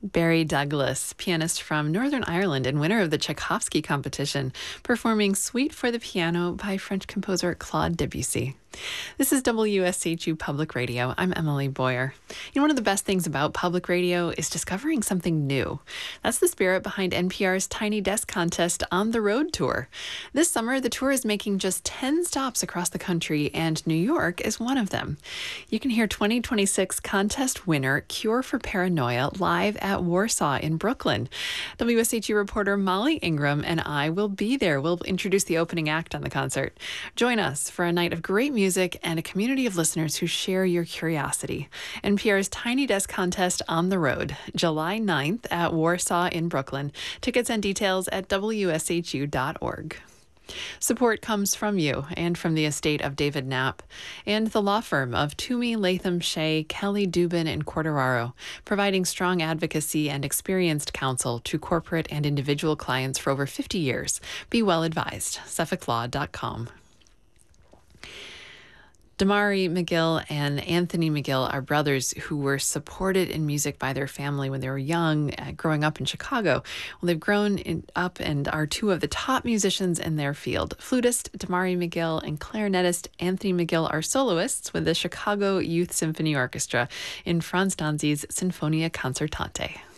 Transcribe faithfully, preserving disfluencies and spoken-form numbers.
Barry Douglas, pianist from Northern Ireland and winner of the Tchaikovsky competition, performing Suite for the Piano by French composer Claude Debussy. This is W S H U Public Radio. I'm Emily Boyer. You know, one of the best things about public radio is discovering something new. That's the spirit behind N P R's Tiny Desk Contest On the Road tour. This summer, the tour is making just ten stops across the country, and New York is one of them. You can hear twenty twenty-six contest winner Cure for Paranoia live at Warsaw in Brooklyn. W S H U reporter Molly Ingram and I will be there. We'll introduce the opening act on the concert. Join us for a night of great music music and a community of listeners who share your curiosity. N P R's Tiny Desk Contest On the Road, July ninth at Warsaw in Brooklyn. Tickets and details at W S H U dot org. Support comes from you and from the estate of David Knapp and the law firm of Toomey, Latham, Shea, Kelly, Dubin, and Corderaro, providing strong advocacy and experienced counsel to corporate and individual clients for over fifty years. Be well advised. Suffolk Law dot com. Damari McGill and Anthony McGill are brothers who were supported in music by their family when they were young, uh, growing up in Chicago. Well, they've grown in, up and are two of the top musicians in their field. Flutist Damari McGill and clarinetist Anthony McGill are soloists with the Chicago Youth Symphony Orchestra in Franz Danzi's Sinfonia Concertante.